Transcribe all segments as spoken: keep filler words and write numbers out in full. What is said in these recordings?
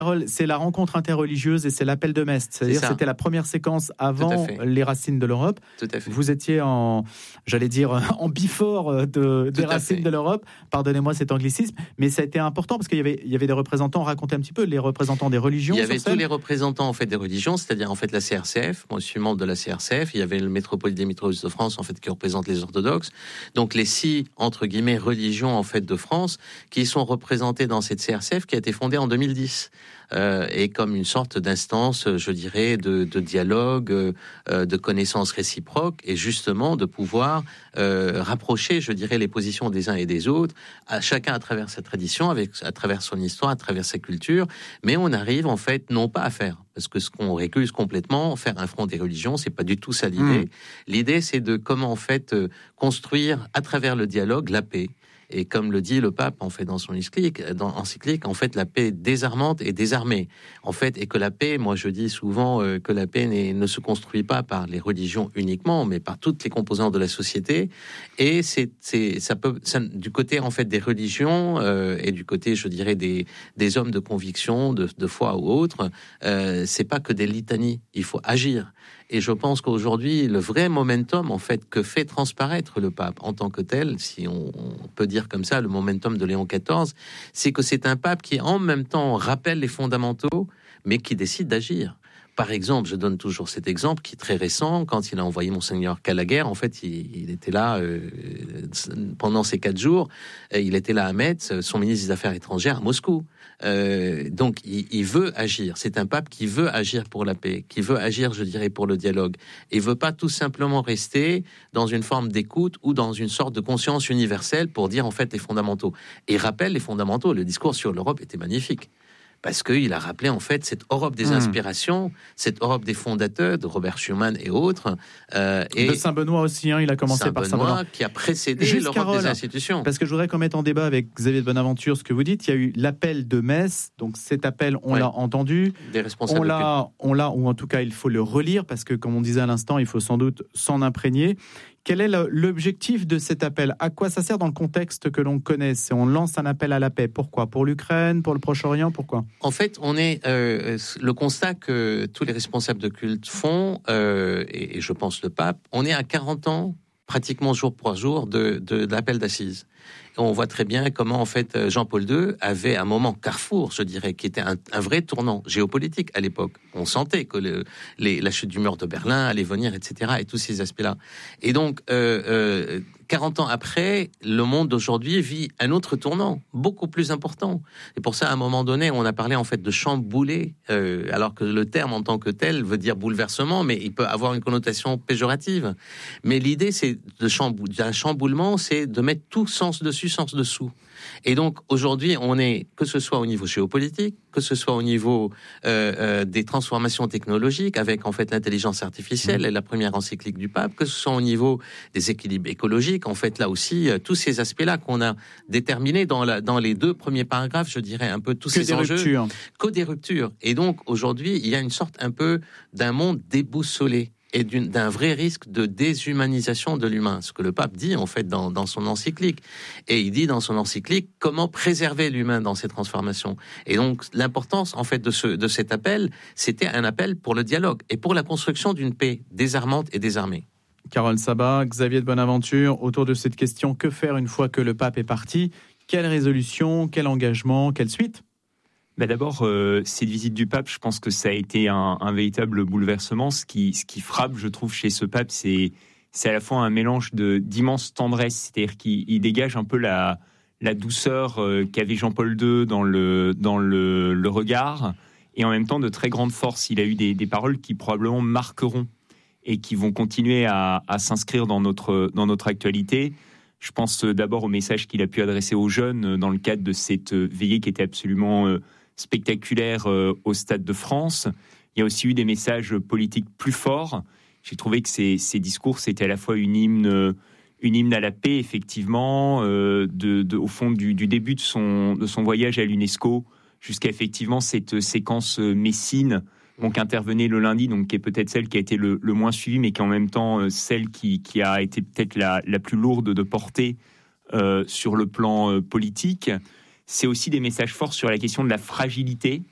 C'est la rencontre interreligieuse et c'est l'appel de Metz. C'est-à-dire que c'était la première séquence avant les racines de l'Europe. Tout à fait. Vous étiez en, j'allais dire, en bifort de, des racines fait. de l'Europe. Pardonnez-moi cet anglicisme, mais ça a été important parce qu'il y avait, il y avait des représentants, racontez un petit peu, les représentants des religions. Il y avait tous les représentants en fait, des religions, c'est-à-dire en fait, la C R C F. Moi, je suis membre de la C R C F. Il y avait le métropolite des Mitrovices de France en fait, qui représente les orthodoxes. Donc les six, entre guillemets, religions en fait, de France qui sont représentées dans cette C R C F qui a été fondée en deux mille dix. Euh, et comme une sorte d'instance, je dirais, de, de dialogue, euh, de connaissances réciproques, et justement de pouvoir euh, rapprocher, je dirais, les positions des uns et des autres, à chacun à travers sa tradition, avec, à travers son histoire, à travers sa culture, mais on arrive en fait non pas à faire, parce que ce qu'on récuse complètement, faire un front des religions, c'est pas du tout ça l'idée. Mmh. L'idée, c'est de comment en fait construire à travers le dialogue la paix. Et comme le dit le pape, en fait, dans son encyclique, dans encyclique, en fait, la paix désarmante et désarmée. En fait, et que la paix, moi, je dis souvent euh, que la paix ne se construit pas par les religions uniquement, mais par toutes les composantes de la société. Et c'est, c'est, ça peut, ça, du côté, en fait, des religions euh, et du côté, je dirais, des, des hommes de conviction, de, de foi ou autres, euh, c'est pas que des litanies. Il faut agir. Et je pense qu'aujourd'hui, le vrai momentum, en fait, que fait transparaître le pape en tant que tel, si on, on peut dire comme ça, le momentum de Léon quatorze, c'est que c'est un pape qui, en même temps, rappelle les fondamentaux, mais qui décide d'agir. Par exemple, je donne toujours cet exemple qui est très récent, quand il a envoyé Monseigneur Calaguer, en fait, il, il était là euh, pendant ces quatre jours, il était là à Metz, son ministre des Affaires étrangères à Moscou. Euh, donc, il, il veut agir. C'est un pape qui veut agir pour la paix, qui veut agir, je dirais, pour le dialogue. Il veut pas tout simplement rester dans une forme d'écoute ou dans une sorte de conscience universelle pour dire, en fait, les fondamentaux. Et il rappelle les fondamentaux. Le discours sur l'Europe était magnifique. Parce qu'il a rappelé, en fait, cette Europe des inspirations, mmh. cette Europe des fondateurs, de Robert Schuman et autres. Euh, et de Saint-Benoît aussi, hein, il a commencé Saint-Benoît, par Saint-Benoît. qui a précédé Juste l'Europe Carole, des institutions. Parce que je voudrais qu'on mette en débat avec Xavier de Bonaventure ce que vous dites. Il y a eu l'appel de Metz, donc cet appel, on ouais. l'a entendu. Des responsables. On l'a, on l'a, ou en tout cas, il faut le relire, parce que, comme on disait à l'instant, il faut sans doute s'en imprégner. Quel est l'objectif de cet appel ? À quoi ça sert dans le contexte que l'on connaît ? C'est on lance un appel à la paix. Pourquoi ? Pour l'Ukraine ? Pour le Proche-Orient ? Pourquoi ? En fait, on est euh, le constat que tous les responsables de culte font, euh, et, et je pense le pape, on est à quarante ans, pratiquement jour pour jour, de, de, de l'appel d'assises. Et on voit très bien comment, en fait, Jean-Paul deux avait un moment carrefour, je dirais, qui était un, un vrai tournant géopolitique à l'époque. On sentait que le, les, la chute du mur de Berlin allait venir, et cetera, et tous ces aspects-là. Et donc, euh, euh, quarante ans après, le monde d'aujourd'hui vit un autre tournant, beaucoup plus important. Et pour ça, à un moment donné, on a parlé, en fait, de chambouler, euh, alors que le terme, en tant que tel, veut dire bouleversement, mais il peut avoir une connotation péjorative. Mais l'idée, c'est de chambou- d'un chamboulement, c'est de mettre tout sens dessus, sens dessous. Et donc, aujourd'hui, on est, que ce soit au niveau géopolitique, que ce soit au niveau euh, euh, des transformations technologiques, avec, en fait, l'intelligence artificielle, mmh. et la première encyclique du pape, que ce soit au niveau des équilibres écologiques, en fait, là aussi, euh, tous ces aspects-là qu'on a déterminés dans, la, dans les deux premiers paragraphes, je dirais, un peu tous que ces enjeux. Ruptures. Que des ruptures. Et donc, aujourd'hui, il y a une sorte un peu d'un monde déboussolé et d'une, d'un vrai risque de déshumanisation de l'humain, ce que le pape dit en fait dans, dans son encyclique. Et il dit dans son encyclique comment préserver l'humain dans ces transformations. Et donc l'importance en fait de, ce, de cet appel, c'était un appel pour le dialogue et pour la construction d'une paix désarmante et désarmée. Carole Sabat, Xavier de Bonaventure, autour de cette question, que faire une fois que le pape est parti ? Quelle résolution, quel engagement, quelle suite ? Bah d'abord, euh, cette visite du pape, je pense que ça a été un, un véritable bouleversement. Ce qui, ce qui frappe, je trouve, chez ce pape, c'est, c'est à la fois un mélange de, d'immense tendresse, c'est-à-dire qu'il il dégage un peu la, la douceur euh, qu'avait Jean-Paul deux dans le, dans le, le regard, et en même temps de très grande force. Il a eu des, des paroles qui probablement marqueront et qui vont continuer à, à s'inscrire dans notre, dans notre actualité. Je pense d'abord au message qu'il a pu adresser aux jeunes dans le cadre de cette veillée qui était absolument euh, spectaculaire euh, au Stade de France. Il y a aussi eu des messages politiques plus forts. J'ai trouvé que ces, ces discours, c'était à la fois une hymne, une hymne à la paix, effectivement, euh, de, de, au fond du, du début de son, de son voyage à l'UNESCO jusqu'à effectivement cette séquence Messine, donc intervenait le lundi, donc qui est peut-être celle qui a été le, le moins suivie, mais qui est en même temps celle qui, qui a été peut-être la, la plus lourde de portée euh, sur le plan euh, politique. C'est aussi des messages forts sur la question de la fragilité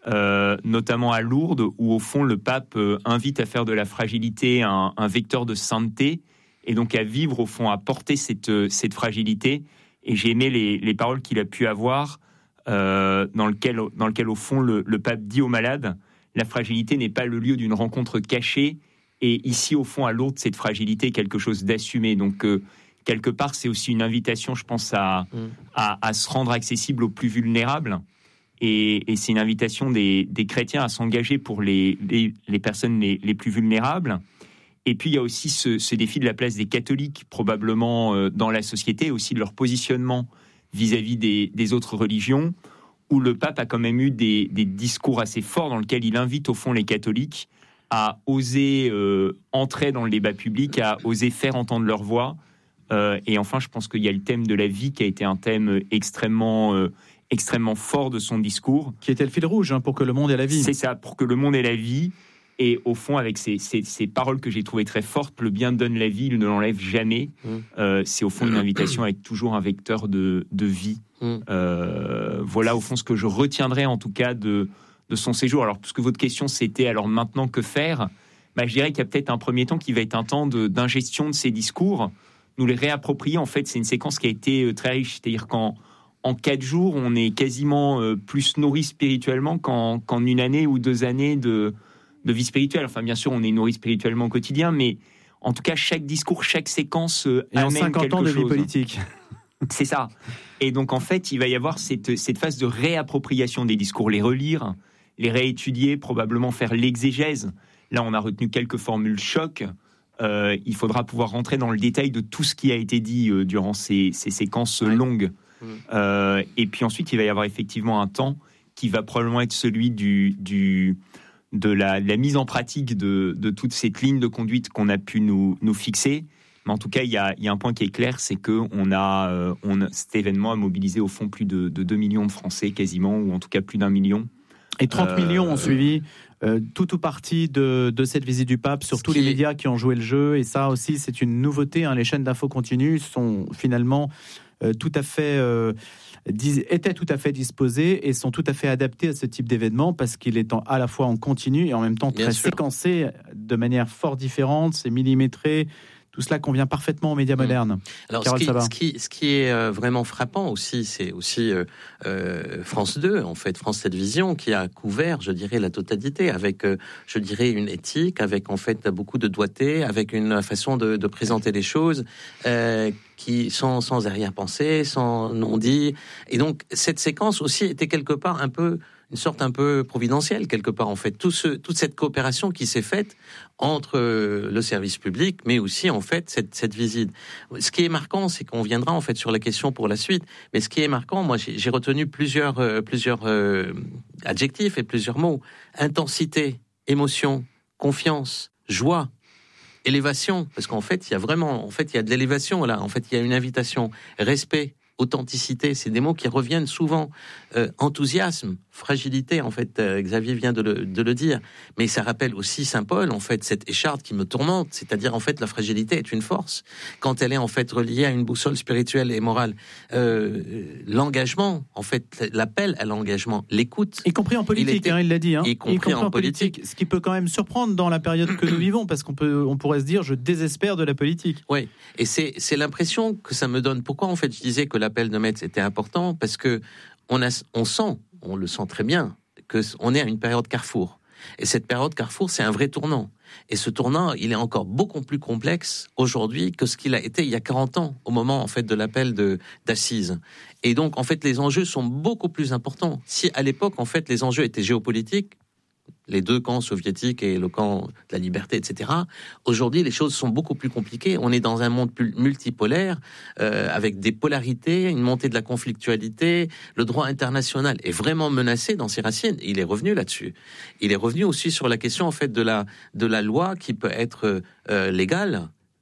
euh, notamment à Lourdes, où au fond le pape euh, invite à faire de la fragilité un, un vecteur de sainteté, et donc à vivre au fond, à porter cette, cette fragilité. Et j'ai aimé les, les paroles qu'il a pu avoir, euh, dans, lequel, dans lequel au fond le, le pape dit aux malades, la fragilité n'est pas le lieu d'une rencontre cachée, et ici au fond à Lourdes, cette fragilité est quelque chose d'assumé. Donc euh, quelque part, c'est aussi une invitation, je pense, à, mmh. à, à se rendre accessible aux plus vulnérables. Et, et c'est une invitation des, des chrétiens à s'engager pour les, les, les personnes les, les plus vulnérables. Et puis, il y a aussi ce, ce défi de la place des catholiques, probablement euh, dans la société, aussi de leur positionnement vis-à-vis des, des autres religions, où le pape a quand même eu des, des discours assez forts dans lesquels il invite au fond les catholiques à oser euh, entrer dans le débat public, à oser faire entendre leur voix. Euh, et enfin, je pense qu'il y a le thème de la vie qui a été un thème extrêmement, euh, extrêmement fort de son discours. Qui était le fil rouge, hein, pour que le monde ait la vie. C'est ça, pour que le monde ait la vie. Et au fond, avec ces, ces, ces paroles que j'ai trouvées très fortes, le bien donne la vie, il ne l'enlève jamais. Mmh. Euh, c'est au fond une invitation à être toujours un vecteur de, de vie. Mmh. Euh, voilà au fond ce que je retiendrai en tout cas de, de son séjour. Alors, puisque votre question c'était alors maintenant que faire, bah, je dirais qu'il y a peut-être un premier temps qui va être un temps de, d'ingestion de ces discours. Nous les réapproprier, en fait, c'est une séquence qui a été très riche. C'est-à-dire qu'en en quatre jours, on est quasiment euh, plus nourri spirituellement qu'en, qu'en une année ou deux années de... de vie spirituelle. Enfin, bien sûr, on est nourri spirituellement au quotidien, mais en tout cas, chaque discours, chaque séquence euh, et amène en cinquante ans de chose. vie politique. C'est ça. Et donc, en fait, il va y avoir cette, cette phase de réappropriation des discours, les relire, les réétudier, probablement faire l'exégèse. Là, on a retenu quelques formules choc. Euh, il faudra pouvoir rentrer dans le détail de tout ce qui a été dit euh, durant ces, ces séquences ouais. longues. Mmh. Euh, et puis ensuite, il va y avoir effectivement un temps qui va probablement être celui du... du de la, la mise en pratique de, de toute cette ligne de conduite qu'on a pu nous, nous fixer. Mais en tout cas, il y a, il y a un point qui est clair, c'est qu'on a, euh, on a, cet événement a mobilisé au fond plus de, de deux millions de Français quasiment, ou en tout cas plus d'un million. Et trente euh, millions ont suivi euh, tout ou partie de, de cette visite du pape, sur tous les médias qui ont joué le jeu. Et ça aussi, c'est une nouveauté. Hein. Les chaînes d'infos continues sont finalement euh, tout à fait... Euh, étaient tout à fait disposés et sont tout à fait adaptés à ce type d'événement parce qu'il est en, à la fois en continu et en même temps très séquencé de manière fort différente, c'est millimétré. Tout cela convient parfaitement aux médias mmh. modernes. Alors, ce qui, ce, qui, ce qui est euh, vraiment frappant aussi, c'est aussi euh, euh, France deux, en fait, France Télévisions, qui a couvert, je dirais, la totalité, avec, euh, je dirais, une éthique, avec en fait beaucoup de doigté, avec une façon de, de présenter les choses, euh, qui sans, sans arrière-pensée, sans non-dit. Et donc, cette séquence aussi était quelque part un peu... une sorte un peu providentielle, quelque part, en fait. Tout ce, toute cette coopération qui s'est faite entre le service public, mais aussi, en fait, cette, cette visite. Ce qui est marquant, c'est qu'on viendra, en fait, sur la question pour la suite, mais ce qui est marquant, moi, j'ai, j'ai retenu plusieurs, euh, plusieurs euh, adjectifs et plusieurs mots. Intensité, émotion, confiance, joie, élévation, parce qu'en fait, il y a vraiment, en fait, il y a de l'élévation, là. En fait, il y a une invitation, respect, authenticité, c'est des mots qui reviennent souvent. Euh, enthousiasme, fragilité, en fait, euh, Xavier vient de le, de le dire. Mais ça rappelle aussi Saint Paul, en fait, cette écharpe qui me tourmente. C'est-à-dire, en fait, la fragilité est une force. Quand elle est, en fait, reliée à une boussole spirituelle et morale. Euh, l'engagement, en fait, l'appel à l'engagement, l'écoute. Y compris en politique, il, était, hein, il l'a dit. Hein. Y compris, y compris en, en politique. politique. Ce qui peut quand même surprendre dans la période que nous vivons, parce qu'on peut, on pourrait se dire, je désespère de la politique. Oui, et c'est, c'est l'impression que ça me donne. Pourquoi, en fait, je disais que l'appel de Metz était important, parce que on, a, on sent, on le sent très bien, qu'on est à une période carrefour. Et cette période carrefour, c'est un vrai tournant. Et ce tournant, il est encore beaucoup plus complexe aujourd'hui que ce qu'il a été il y a quarante ans, au moment, en fait, de l'appel de, d'Assise. Et donc, en fait, les enjeux sont beaucoup plus importants. Si, à l'époque, en fait, les enjeux étaient géopolitiques, les deux camps soviétiques et le camp de la liberté, et cetera. Aujourd'hui, les choses sont beaucoup plus compliquées. On est dans un monde multipolaire, euh, avec des polarités, une montée de la conflictualité. Le droit international est vraiment menacé dans ses racines. Il est revenu là-dessus. Il est revenu aussi sur la question, en fait, de la, de la loi qui peut être euh, légale,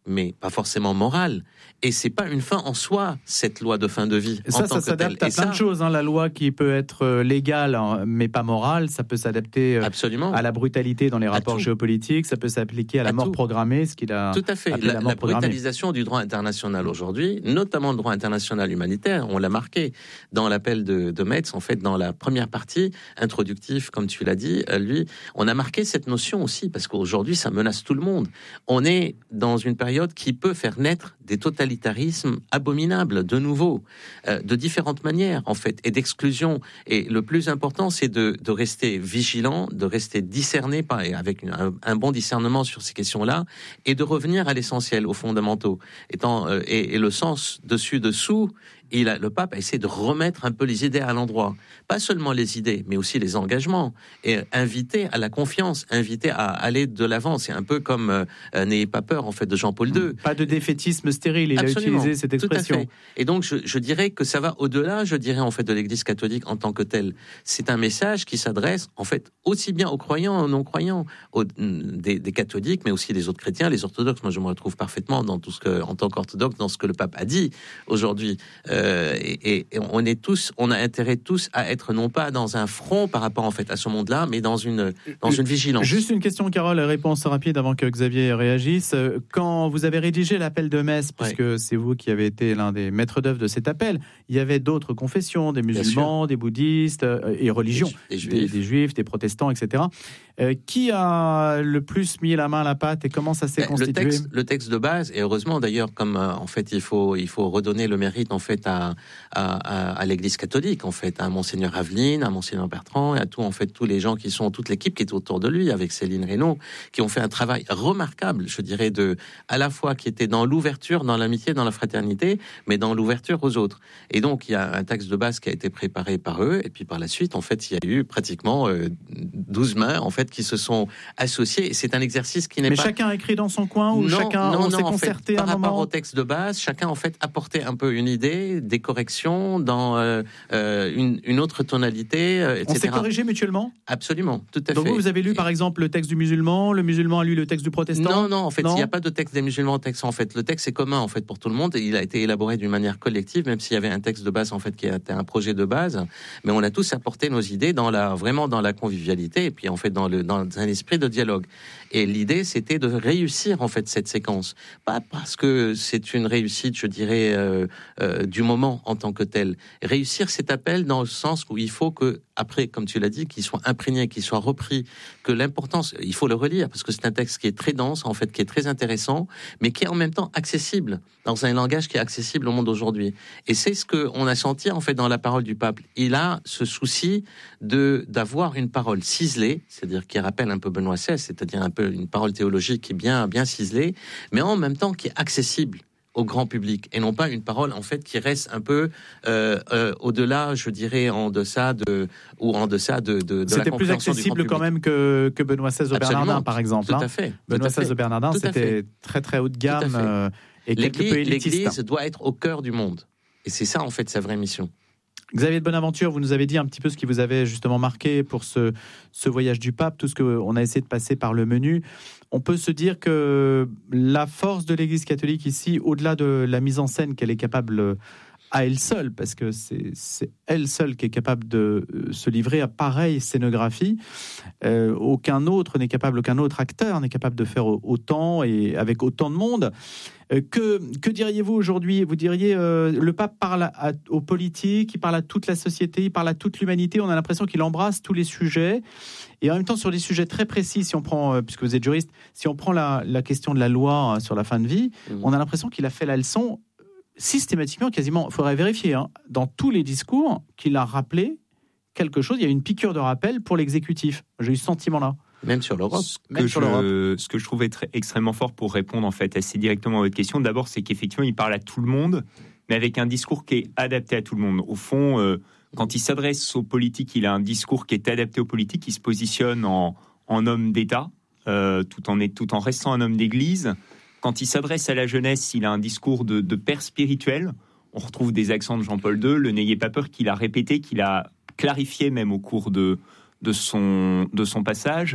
mais pas forcément morale. Et c'est pas une fin en soi, cette loi de fin de vie. Et ça, en tant ça que s'adapte telle. à Et plein ça, de choses. Hein. La loi qui peut être légale, mais pas morale, ça peut s'adapter absolument. à la brutalité dans les rapports géopolitiques, ça peut s'appliquer à la à mort tout. programmée, ce qu'il a tout à fait. appelé la, la, mort la programmée. Brutalisation du droit international aujourd'hui, notamment le droit international humanitaire, on l'a marqué dans l'appel de, de Metz, en fait, dans la première partie introductive, comme tu l'as dit, lui, on a marqué cette notion aussi, parce qu'aujourd'hui, ça menace tout le monde. On est dans une période qui peut faire naître des totalitarismes abominables, de nouveau, euh, de différentes manières, en fait, et d'exclusion. Et le plus important, c'est de, de rester vigilant, de rester discerné, par, avec un, un bon discernement sur ces questions-là, et de revenir à l'essentiel, aux fondamentaux. Étant, euh, et, et le sens dessus-dessous, il a, le pape a essayé de remettre un peu les idées à l'endroit. Pas seulement les idées, mais aussi les engagements. Et inviter à la confiance, inviter à aller de l'avant. C'est un peu comme euh, N'ayez pas peur, en fait, de Jean-Paul deux. Pas de défaitisme stérile, il Absolument. a utilisé cette expression. Tout à fait. Et donc, je, je dirais que ça va au-delà, je dirais, en fait, de l'Église catholique en tant que telle. C'est un message qui s'adresse, en fait, aussi bien aux croyants, aux non-croyants, aux, des, des catholiques, mais aussi des autres chrétiens, les orthodoxes. Moi, je me retrouve parfaitement dans tout ce que, en tant qu'orthodoxe, dans ce que le pape a dit aujourd'hui. Euh, et, et on est tous, on a intérêt tous à être non pas dans un front par rapport en fait à ce monde-là, mais dans une dans une vigilance. Juste une question, Carole, réponse rapide avant que Xavier réagisse. Quand vous avez rédigé l'appel de Metz, puisque ouais. c'est vous qui avez été l'un des maîtres d'œuvre de cet appel, il y avait d'autres confessions, des musulmans, des bouddhistes et religions, des, des, juifs. Des, des juifs, des protestants, et cetera. Euh, qui a le plus mis la main à la pâte et comment ça s'est le constitué? texte, le texte de base, et heureusement d'ailleurs, comme euh, en fait il faut il faut redonner le mérite en fait à à, à, à l'Église catholique en fait, à Monseigneur Aveline, à Monseigneur Bertrand et à tout en fait tous les gens qui sont toute l'équipe qui est autour de lui avec Céline Reynaud, qui ont fait un travail remarquable, je dirais, de à la fois qui était dans l'ouverture, dans l'amitié, dans la fraternité, mais dans l'ouverture aux autres. Et donc il y a un texte de base qui a été préparé par eux, et puis par la suite en fait il y a eu pratiquement euh, douze mains en fait qui se sont associés. Et c'est un exercice qui n'est mais pas. Mais chacun a écrit dans son coin ou non, chacun non, on non, s'est concerté fait, à un par moment. rapport au texte de base, chacun en fait apportait un peu une idée, des corrections dans euh, euh, une, une autre tonalité, euh, et cetera. On s'est corrigé mutuellement. Absolument, tout à Donc fait. vous, vous avez lu par exemple le texte du musulman, le musulman a lu le texte du protestant. Non, non, en fait, il n'y a pas de texte des musulmans. Texte en fait, le texte est commun en fait pour tout le monde. Et il a été élaboré d'une manière collective, même s'il y avait un texte de base en fait qui était un projet de base. Mais on a tous apporté nos idées dans la vraiment dans la convivialité et puis en fait dans le dans un esprit de dialogue. Et l'idée, c'était de réussir en fait cette séquence, pas parce que c'est une réussite, je dirais, euh, euh, du moment en tant que tel. Réussir cet appel dans le sens où il faut que, après, comme tu l'as dit, qu'il soit imprégné, qu'il soit repris, que l'importance, il faut le relire parce que c'est un texte qui est très dense, en fait, qui est très intéressant, mais qui est en même temps accessible dans un langage qui est accessible au monde aujourd'hui. Et c'est ce que on a senti en fait dans la parole du pape. Il a ce souci de d'avoir une parole ciselée, c'est-à-dire qui rappelle un peu Benoît seize, c'est-à-dire un peu une parole théologique qui est bien bien ciselée, mais en même temps qui est accessible au grand public et non pas une parole en fait qui reste un peu euh, euh, au-delà, je dirais en deçà de ou en deçà de, de, de c'était la plus accessible quand même que, que Benoît seize de Absolument. Bernardin par exemple. Tout hein. à fait. Benoît Tout à seize de Bernardin, Tout c'était très très haut de gamme euh, et quelque peu élitiste. L'Église doit être au cœur du monde et c'est ça en fait sa vraie mission. Xavier de Bonaventure, vous nous avez dit un petit peu ce qui vous avait justement marqué pour ce, ce voyage du pape, tout ce qu'on a essayé de passer par le menu. On peut se dire que la force de l'Église catholique ici, au-delà de la mise en scène qu'elle est capable à elle seule, parce que c'est, c'est elle seule qui est capable de se livrer à pareille scénographie, euh, aucun autre n'est capable, aucun autre acteur n'est capable de faire autant et avec autant de monde. Que, que diriez-vous aujourd'hui? Vous diriez euh, le pape parle à, à, aux politiques, il parle à toute la société, il parle à toute l'humanité. On a l'impression qu'il embrasse tous les sujets et en même temps sur des sujets très précis. Si on prend, euh, puisque vous êtes juriste, si on prend la, la question de la loi hein, sur la fin de vie, mmh. on a l'impression qu'il a fait la leçon systématiquement, quasiment. Il faudrait vérifier hein, dans tous les discours qu'il a rappelé quelque chose. Il y a une piqûre de rappel pour l'exécutif. J'ai eu ce sentiment-là. Même sur l'Europe. Ce que, Même sur je, l'Europe. ce que je trouve être extrêmement fort pour répondre en fait assez directement à votre question, d'abord, c'est qu'effectivement, il parle à tout le monde, mais avec un discours qui est adapté à tout le monde. Au fond, euh, quand il s'adresse aux politiques, il a un discours qui est adapté aux politiques. Il se positionne en, en homme d'État, euh, tout, en, tout en restant un homme d'Église. Quand il s'adresse à la jeunesse, il a un discours de, de père spirituel. On retrouve des accents de Jean-Paul deux, le n'ayez pas peur, qu'il a répété, qu'il a clarifié même au cours de... de son, de son passage.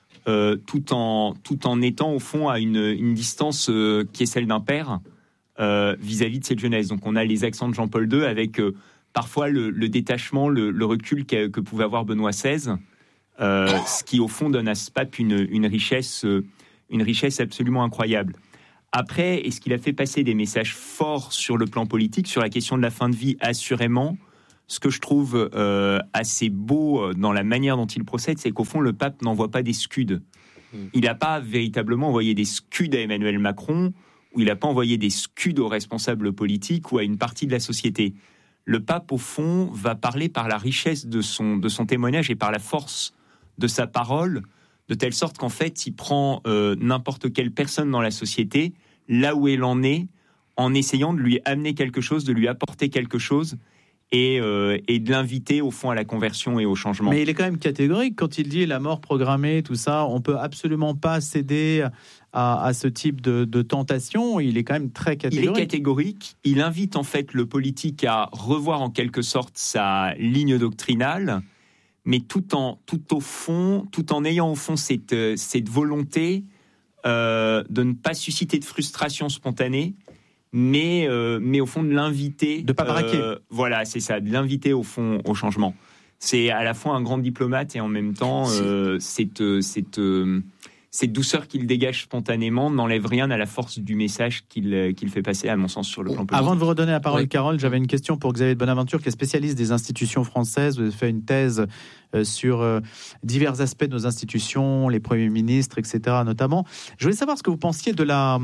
euh, tout en tout en étant au fond à une, une distance euh, qui est celle d'un père euh, vis-à-vis de cette jeunesse. Donc on a les accents de Jean-Paul deux avec euh, parfois le, le détachement, le, le recul que, que pouvait avoir Benoît seize, euh, ce qui au fond donne à ce pape une, une richesse euh, une richesse absolument incroyable. Après, est-ce qu'il a fait passer des messages forts sur le plan politique, sur la question de la fin de vie? Assurément. Ce que je trouve euh, assez beau dans la manière dont il procède, c'est qu'au fond, le pape n'envoie pas des scuds. Il n'a pas véritablement envoyé des scuds à Emmanuel Macron, ou il n'a pas envoyé des scuds aux responsables politiques ou à une partie de la société. Le pape, au fond, va parler par la richesse de son, de son témoignage et par la force de sa parole, de telle sorte qu'en fait, il prend euh, n'importe quelle personne dans la société, là où elle en est, en essayant de lui amener quelque chose, de lui apporter quelque chose, et, euh, et de l'inviter, au fond, à la conversion et au changement. Mais il est quand même catégorique quand il dit la mort programmée, tout ça. On ne peut absolument pas céder à, à ce type de, de tentation. Il est quand même très catégorique. Il est catégorique. Il invite, en fait, le politique à revoir, en quelque sorte, sa ligne doctrinale, mais tout en, tout au fond, tout en ayant au fond cette, cette volonté euh, de ne pas susciter de frustration spontanée, mais, euh, mais au fond de l'inviter... De ne pas braquer. Euh, voilà, c'est ça, de l'inviter au fond au changement. C'est à la fois un grand diplomate et en même temps, euh, cette, cette, euh, cette douceur qu'il dégage spontanément n'enlève rien à la force du message qu'il, qu'il fait passer, à mon sens, sur le plan politique. Avant de vous redonner la parole, oui. Carole, j'avais une question pour Xavier de Bonaventure, qui est spécialiste des institutions françaises. Vous avez fait une thèse euh, sur euh, divers aspects de nos institutions, les premiers ministres, et cetera notamment. Je voulais savoir ce que vous pensiez de la,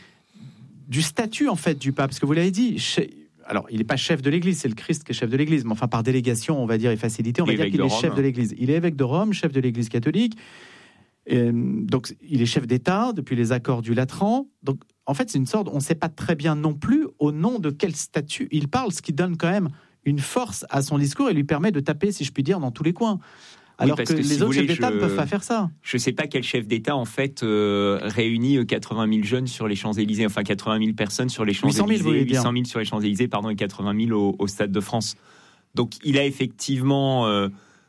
du statut, en fait, du pape. Parce que vous l'avez dit... Chez... Alors, il n'est pas chef de l'Église, c'est le Christ qui est chef de l'Église, mais enfin, par délégation, on va dire, et facilité, on va dire qu'il est chef de l'Église. Il est évêque de Rome, chef de l'Église catholique. Et donc, il est chef d'État depuis les accords du Latran. Donc, en fait, c'est une sorte, on ne sait pas très bien non plus au nom de quel statut il parle, ce qui donne quand même une force à son discours et lui permet de taper, si je puis dire, dans tous les coins. Alors oui, que, que les si autres voulez, chefs d'État je... ne peuvent pas faire ça. Je ne sais pas quel chef d'État, en fait, euh, réunit quatre-vingt mille jeunes sur les Champs-Élysées, enfin quatre-vingt mille personnes sur les Champs-Élysées, huit cent mille sur les Champs-Élysées, pardon, et quatre-vingt mille au, au Stade de France. Donc, il a effectivement euh,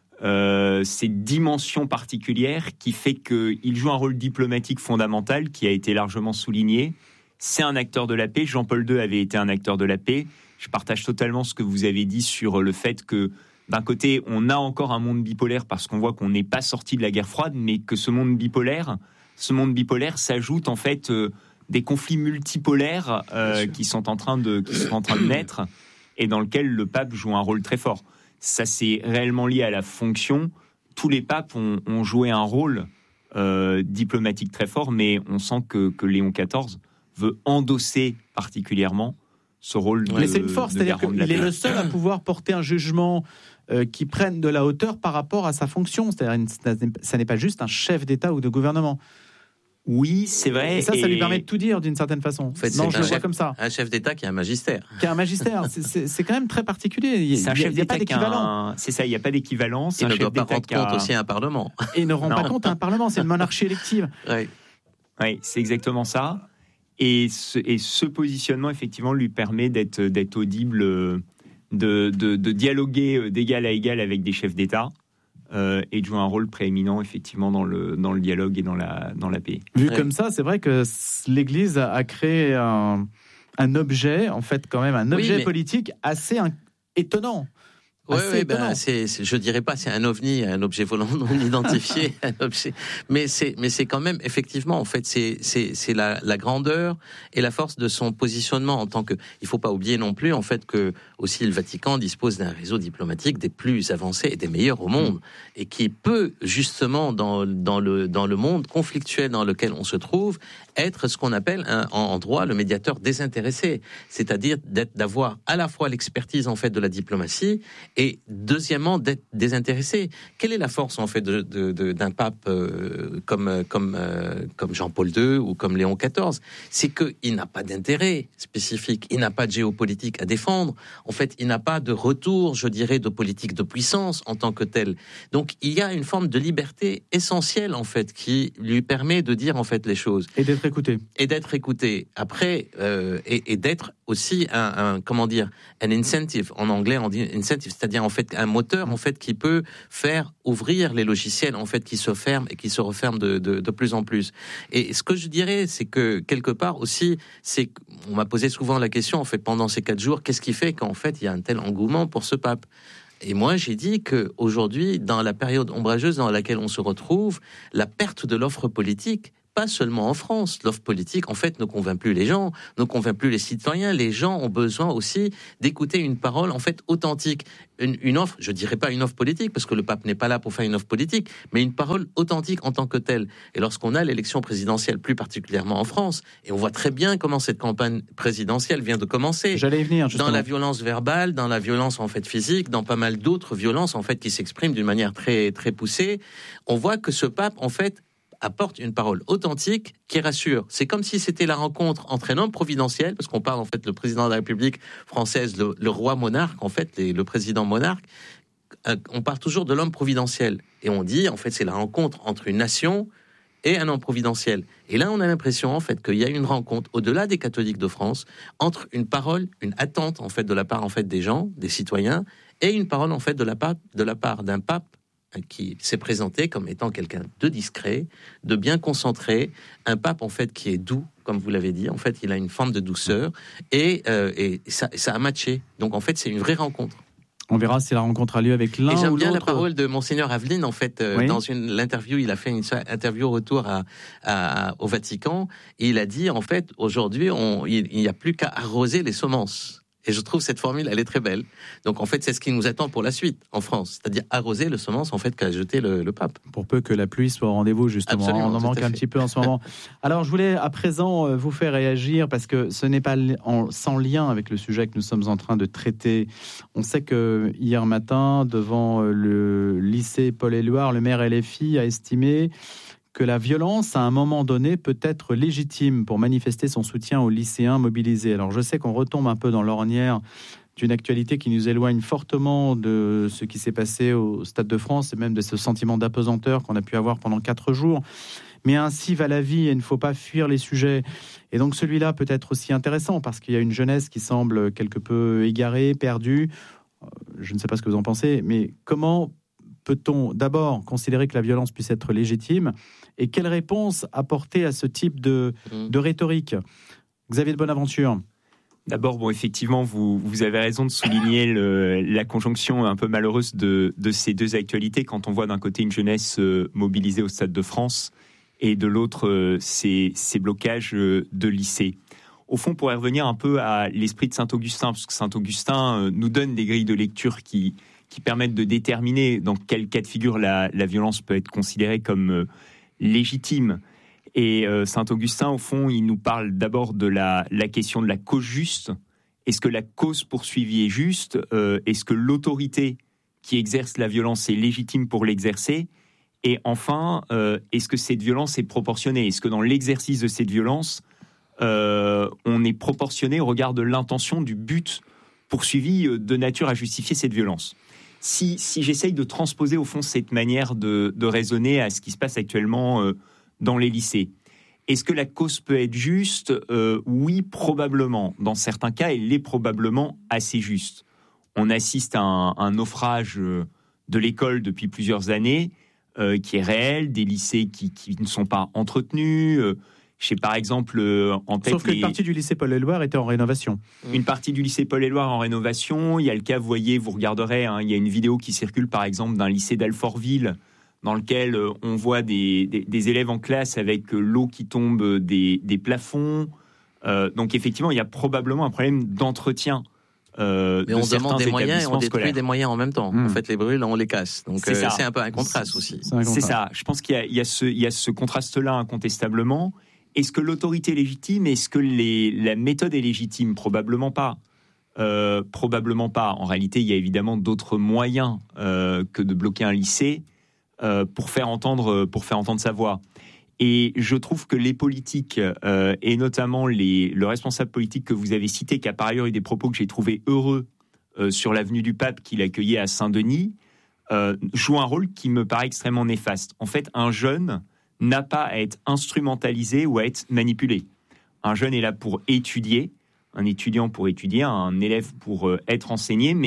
euh, cette dimension particulière qui fait qu'il joue un rôle diplomatique fondamental qui a été largement souligné. C'est un acteur de la paix. Jean-Paul deux avait été un acteur de la paix. Je partage totalement ce que vous avez dit sur le fait que d'un côté, on a encore un monde bipolaire parce qu'on voit qu'on n'est pas sorti de la guerre froide, mais que ce monde bipolaire, ce monde bipolaire s'ajoute en fait euh, des conflits multipolaires euh, qui sont en train de qui sont en train de naître et dans lequel le pape joue un rôle très fort. Ça, c'est réellement lié à la fonction. Tous les papes ont, ont joué un rôle euh, diplomatique très fort, mais on sent que, que Léon quatorze veut endosser particulièrement ce rôle de, mais c'est une force, c'est-à-dire qu'il est le seul à pouvoir porter un jugement euh, qui prenne de la hauteur par rapport à sa fonction. C'est-à-dire ça n'est pas juste un chef d'État ou de gouvernement. Oui, c'est vrai. Et ça, et... ça lui permet de tout dire d'une certaine façon. En fait, non, je le vois comme ça. Un chef d'État qui a un magistère. Qui a un magistère. c'est, c'est, c'est quand même très particulier. Il n'y a, a, a pas d'équivalent. Un... C'est ça, il n'y a pas d'équivalent. Il ne doit pas rendre compte a... aussi à un Parlement. Et il ne rend non. pas compte à un Parlement. C'est une monarchie élective. Oui, oui, c'est exactement ça. Et ce, et ce positionnement, effectivement, lui permet d'être, d'être audible, de, de, de dialoguer d'égal à égal avec des chefs d'État euh, et de jouer un rôle prééminent, effectivement, dans le, dans le dialogue et dans la, dans la paix. Vu ouais. comme ça, c'est vrai que l'Église a créé un, un objet, en fait, quand même, un objet oui, mais... politique assez un, étonnant. Oui, oui ben, c'est, c'est, je dirais pas c'est un ovni, un objet volant non identifié, un objet, mais c'est, mais c'est quand même effectivement en fait c'est, c'est, c'est la, la grandeur et la force de son positionnement en tant que. Il faut pas oublier non plus en fait que aussi le Vatican dispose d'un réseau diplomatique des plus avancés et des meilleurs au monde et qui peut justement dans dans le dans le monde conflictuel dans lequel on se trouve être ce qu'on appelle un, en, en droit le médiateur désintéressé, c'est-à-dire d'être, d'avoir à la fois l'expertise en fait de la diplomatie et deuxièmement d'être désintéressé. Quelle est la force en fait de, de, de, d'un pape euh, comme comme euh, comme Jean-Paul deux ou comme Léon quatorze? C'est que il n'a pas d'intérêt spécifique, il n'a pas de géopolitique à défendre. En fait, il n'a pas de retour, je dirais, de politique de puissance en tant que tel. Donc, il y a une forme de liberté essentielle en fait qui lui permet de dire en fait les choses et d'être écouté. Et d'être écouté. Après, euh, et, et d'être aussi un, un comment dire, un incentive. En anglais, on dit incentive. c'est-à-dire en fait un moteur en fait qui peut faire ouvrir les logiciels en fait qui se ferment et qui se referment de, de, de plus en plus. Et ce que je dirais, c'est que quelque part aussi, c'est on m'a posé souvent la question en fait pendant ces quatre jours, qu'est-ce qui fait qu'en fait il y a un tel engouement pour ce pape? Et moi, j'ai dit qu'aujourd'hui, dans la période ombrageuse dans laquelle on se retrouve, la perte de l'offre politique, pas seulement en France, l'offre politique, en fait, ne convainc plus les gens, ne convainc plus les citoyens. Les gens ont besoin aussi d'écouter une parole, en fait, authentique. Une, une offre, je dirais pas une offre politique, parce que le pape n'est pas là pour faire une offre politique, mais une parole authentique en tant que telle. Et lorsqu'on a l'élection présidentielle, plus particulièrement en France, et on voit très bien comment cette campagne présidentielle vient de commencer. J'allais y venir, justement. Dans la violence verbale, dans la violence, en fait, physique, dans pas mal d'autres violences, en fait, qui s'expriment d'une manière très, très poussée. On voit que ce pape, en fait, apporte une parole authentique qui rassure. C'est comme si c'était la rencontre entre un homme providentiel, parce qu'on parle en fait le président de la République française, le, le roi monarque, en fait, les, le président monarque, euh, on parle toujours de l'homme providentiel. Et on dit, en fait, c'est la rencontre entre une nation et un homme providentiel. Et là, on a l'impression, en fait, qu'il y a une rencontre, au-delà des catholiques de France, entre une parole, une attente, en fait, de la part, en fait, des gens, des citoyens, et une parole, en fait, de la part, de la part d'un pape qui s'est présenté comme étant quelqu'un de discret, de bien concentré, un pape en fait qui est doux, comme vous l'avez dit, en fait il a une forme de douceur, et, euh, et ça, ça a matché. Donc en fait c'est une vraie rencontre. On verra si la rencontre a lieu avec l'un ou l'autre. Et j'aime bien la parole de Monseigneur Aveline, en fait, euh, oui. dans une, l'interview, il a fait une interview au retour à, à, au Vatican, et il a dit, en fait, aujourd'hui, on, il n'y a plus qu'à arroser les semences. Et je trouve cette formule, elle est très belle. Donc, en fait, c'est ce qui nous attend pour la suite, en France. C'est-à-dire arroser le semence, en fait, qu'a jeté le, le pape. Pour peu que la pluie soit au rendez-vous, justement. Absolument, on en manque un petit peu en ce moment. Alors, je voulais à présent vous faire réagir, parce que ce n'est pas en, sans lien avec le sujet que nous sommes en train de traiter. On sait que hier matin, devant le lycée Paul-Éluard, le maire L F I a estimé que la violence, à un moment donné, peut être légitime pour manifester son soutien aux lycéens mobilisés. Alors, je sais qu'on retombe un peu dans l'ornière d'une actualité qui nous éloigne fortement de ce qui s'est passé au Stade de France et même de ce sentiment d'apesanteur qu'on a pu avoir pendant quatre jours. Mais ainsi va la vie et il ne faut pas fuir les sujets. Et donc, celui-là peut être aussi intéressant parce qu'il y a une jeunesse qui semble quelque peu égarée, perdue. Je ne sais pas ce que vous en pensez, mais comment peut-on d'abord considérer que la violence puisse être légitime et quelle réponse apporter à ce type de, de rhétorique? Xavier de Bonaventure. D'abord, bon, effectivement, vous, vous avez raison de souligner le, la conjonction un peu malheureuse de, de ces deux actualités quand on voit d'un côté une jeunesse euh, mobilisée au Stade de France et de l'autre euh, ces, ces blocages euh, de lycées. Au fond, pour y revenir un peu à l'esprit de Saint-Augustin, parce que Saint-Augustin euh, nous donne des grilles de lecture qui qui permettent de déterminer dans quel cas de figure la, la violence peut être considérée comme euh, légitime. Et euh, Saint-Augustin, au fond, il nous parle d'abord de la, la question de la cause juste. Est-ce que la cause poursuivie est juste? euh, Est-ce que l'autorité qui exerce la violence est légitime pour l'exercer? Et enfin, euh, est-ce que cette violence est proportionnée? Est-ce que dans l'exercice de cette violence, euh, on est proportionné au regard de l'intention, du but poursuivi de nature à justifier cette violence? Si, si j'essaye de transposer au fond cette manière de, de raisonner à ce qui se passe actuellement euh, dans les lycées, est-ce que la cause peut être juste? euh, Oui, probablement. Dans certains cas, elle est probablement assez juste. On assiste à un, un naufrage de l'école depuis plusieurs années euh, qui est réel, des lycées qui, qui ne sont pas entretenus. Euh, Je sais par exemple euh, en tête. Sauf qu'une les... partie du lycée Paul-Éluard était en rénovation. Une partie du lycée Paul-Éluard en rénovation. Il y a le cas, vous voyez, vous regarderez, hein, il y a une vidéo qui circule par exemple d'un lycée d'Alfortville dans lequel euh, on voit des, des, des élèves en classe avec euh, l'eau qui tombe des, des plafonds. Euh, donc effectivement, il y a probablement un problème d'entretien. Euh, Mais de on demande des moyens et on détruit scolaires. des moyens en même temps. Mmh. En fait, les brûle, on les casse. Donc c'est, euh, c'est un peu un contraste aussi. C'est, un contraste. c'est ça. Je pense qu'il y a, il y a ce, il y a ce contraste-là incontestablement. Est-ce que l'autorité est légitime? Est-ce que les, la méthode est légitime? Probablement pas. Euh, probablement pas. En réalité, il y a évidemment d'autres moyens euh, que de bloquer un lycée euh, pour faire entendre, pour faire entendre sa voix. Et je trouve que les politiques, euh, et notamment les, le responsable politique que vous avez cité, qui a par ailleurs eu des propos que j'ai trouvés heureux euh, sur l'avenue du Pape qu'il accueillait à Saint-Denis, euh, jouent un rôle qui me paraît extrêmement néfaste. En fait, un jeune n'a pas à être instrumentalisé ou à être manipulé. Un jeune est là pour étudier, un étudiant pour étudier, un élève pour euh, être enseigné, mais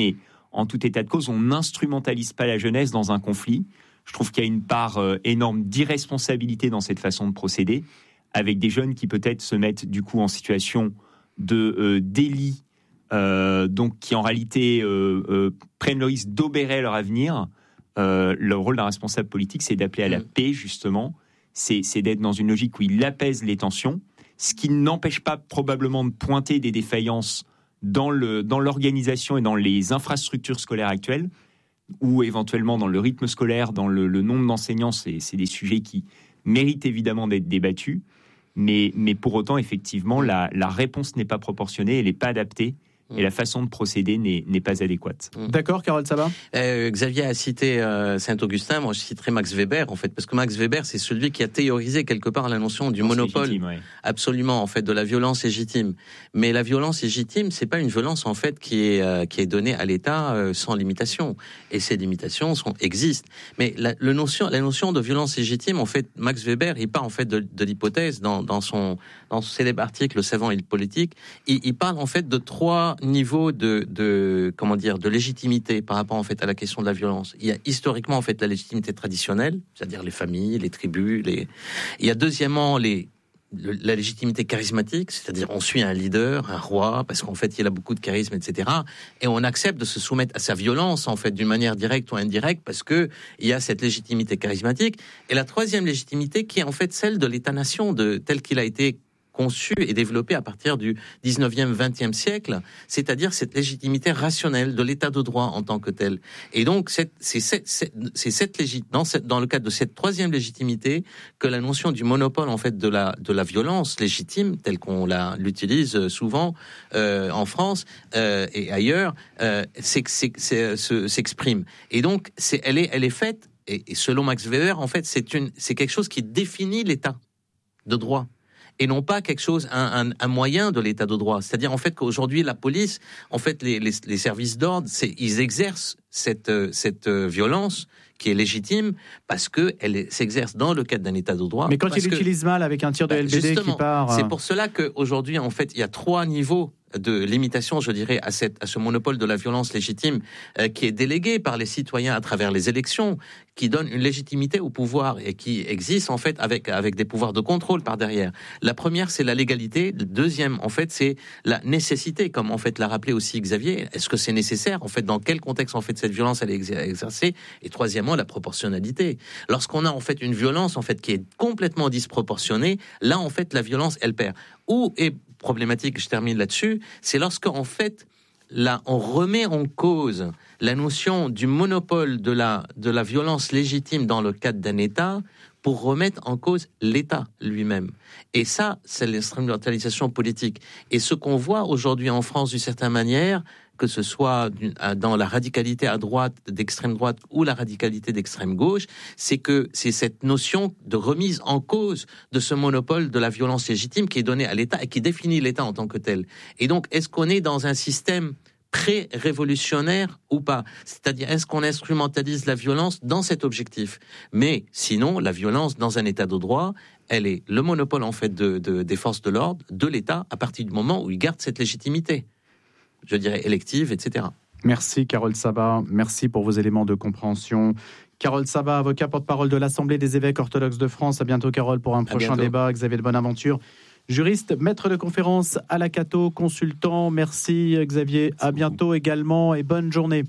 en tout état de cause, on n'instrumentalise pas la jeunesse dans un conflit. Je trouve qu'il y a une part euh, énorme d'irresponsabilité dans cette façon de procéder, avec des jeunes qui peut-être se mettent du coup en situation de euh, délit, euh, donc qui en réalité euh, euh, prennent le risque d'obérer leur avenir. Euh, le rôle d'un responsable politique, c'est d'appeler à la paix, justement. C'est, c'est d'être dans une logique où il apaise les tensions, ce qui n'empêche pas probablement de pointer des défaillances dans, le, dans l'organisation et dans les infrastructures scolaires actuelles, ou éventuellement dans le rythme scolaire, dans le, le nombre d'enseignants. C'est, c'est des sujets qui méritent évidemment d'être débattus, mais, mais pour autant, effectivement, la, la réponse n'est pas proportionnée, elle n'est pas adaptée. Et la façon de procéder n'est, n'est pas adéquate. D'accord, Carole Sabat. euh, Xavier a cité euh, Saint-Augustin, moi je citerai Max Weber, en fait, parce que Max Weber, c'est celui qui a théorisé quelque part la notion du monopole, légitime, ouais. absolument, en fait, de la violence légitime. Mais la violence légitime, c'est pas une violence, en fait, qui est, euh, qui est donnée à l'État euh, sans limitation. Et ces limitations sont, existent. Mais la, le notion, la notion de violence légitime, en fait, Max Weber, il part, en fait, de, de l'hypothèse, dans, dans, son, dans son célèbre article, Le savant et le politique, il, il parle, en fait, de trois niveau de, de comment dire de légitimité par rapport en fait à la question de la violence. Il y a historiquement en fait la légitimité traditionnelle, c'est-à-dire les familles, les tribus, les il y a deuxièmement les le, la légitimité charismatique, c'est-à-dire on suit un leader, un roi, parce qu'en fait il a beaucoup de charisme, et cetera. Et on accepte de se soumettre à sa violence en fait d'une manière directe ou indirecte parce que il y a cette légitimité charismatique. Et la troisième légitimité qui est en fait celle de l'État-nation, de tel qu'il a été conçu et développé à partir du dix-neuvième, vingtième siècle, c'est-à-dire cette légitimité rationnelle de l'état de droit en tant que tel. Et donc, c'est, c'est, c'est, c'est, c'est cette légit, dans, cette, dans le cadre de cette troisième légitimité que la notion du monopole en fait de la de la violence légitime, telle qu'on la l'utilise souvent euh, en France euh, et ailleurs, euh, c'est, c'est, c'est, c'est, s'exprime. Et donc, c'est, elle est elle est faite. Et, et selon Max Weber, en fait, c'est une c'est quelque chose qui définit l'état de droit. Et non pas quelque chose, un, un, un moyen de l'état de droit. C'est-à-dire en fait qu'aujourd'hui la police, en fait les, les, les services d'ordre, c'est, ils exercent cette, cette violence qui est légitime parce que elle s'exerce dans le cadre d'un état de droit. Mais quand il l'utilise mal avec un tir de bah, L B D qui part, c'est pour cela qu'aujourd'hui en fait il y a trois niveaux de limitation, je dirais, à, cette, à ce monopole de la violence légitime euh, qui est délégué par les citoyens à travers les élections, qui donne une légitimité au pouvoir et qui existe en fait avec avec des pouvoirs de contrôle par derrière. La première, c'est la légalité. Le deuxième, en fait, c'est la nécessité, comme en fait l'a rappelé aussi Xavier. Est-ce que c'est nécessaire? En fait, dans quel contexte en fait cette violence elle est exercée? Et troisièmement, la proportionnalité. Lorsqu'on a en fait une violence en fait qui est complètement disproportionnée, là en fait la violence elle perd. Où est problématique, je termine là-dessus, c'est lorsque en fait là on remet en cause la notion du monopole de la de la violence légitime dans le cadre d'un État pour remettre en cause l'État lui-même. Et ça, c'est l'instrumentalisation politique. Et ce qu'on voit aujourd'hui en France d'une certaine manière, que ce soit dans la radicalité à droite, d'extrême droite, ou la radicalité d'extrême gauche, c'est que c'est cette notion de remise en cause de ce monopole de la violence légitime qui est donné à l'État et qui définit l'État en tant que tel. Et donc, est-ce qu'on est dans un système pré-révolutionnaire ou pas? C'est-à-dire, est-ce qu'on instrumentalise la violence dans cet objectif? Mais sinon, la violence dans un état de droit, elle est le monopole en fait de, de, des forces de l'ordre, de l'État, à partir du moment où il garde cette légitimité, je dirais élective, et cetera. Merci Carole Sabat, merci pour vos éléments de compréhension. Carole Sabat, avocat porte-parole de l'Assemblée des évêques orthodoxes de France. À bientôt Carole pour un prochain débat. Xavier de Bonaventure, juriste, maître de conférence à la Cato, consultant. Merci Xavier, à bientôt également et bonne journée.